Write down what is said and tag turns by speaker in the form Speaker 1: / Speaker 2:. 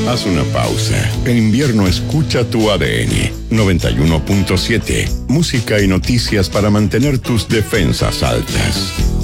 Speaker 1: Haz una pausa. En invierno escucha tu ADN. 91.7. Música y noticias para mantener tus defensas altas.